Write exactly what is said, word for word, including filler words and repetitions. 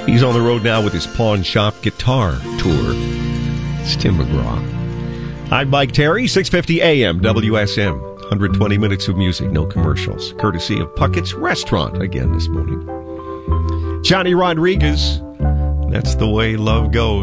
He's on the road now with his Pawn Shop Guitar Tour. It's Tim McGraw. I'm Mike Terry, six fifty A M W S M. one hundred twenty minutes of music, no commercials. Courtesy of Puckett's Restaurant again this morning. Johnny Rodriguez, That's the Way Love Goes.